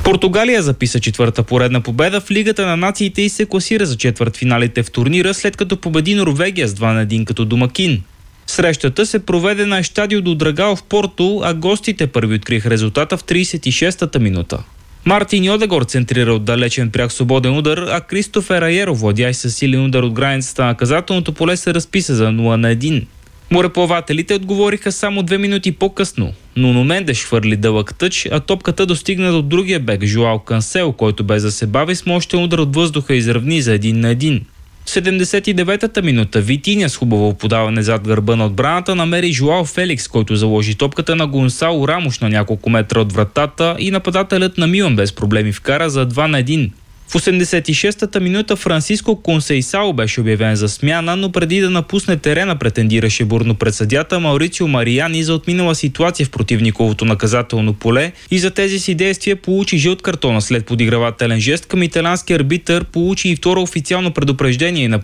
Португалия записа четвърта поредна победа в Лигата на нациите и се класира за четвъртфиналите в турнира, след като победи Норвегия с 2-1 като домакин. Срещата се проведе на Естадио до Драгao в Порто, а гостите първи откриха резултата в 36-та минута. Мартин Одегор центрира отдалечен пряк свободен удар, а Кристофер Айеро, владяй със силен удар от границата на наказателното поле, се разписа за 0-1. Мореплавателите отговориха само 2 минути по-късно. Нуно Мендеш хвърли дълъг тъч, а топката достигна до другия бек Жоао Кансело, който без да се бави с мощен удар от въздуха изравни за 1-1. В 79-та минута Витиня с хубаво подаване зад гърба на отбраната намери Жоао Феликс, който заложи топката на Гонсало Рамош на няколко метра от вратата и нападателят на Милан без проблеми вкара за 2-1. В 86-та минута Франциско Консейсао беше обявен за смяна, но преди да напусне терена претендираше бурно пред съдията Маурицио Мариани за отминала ситуация в противниковото наказателно поле и за тези си действия получи жълт картон след подигравателен жест към италиански арбитър, получи и второ официално предупреждение на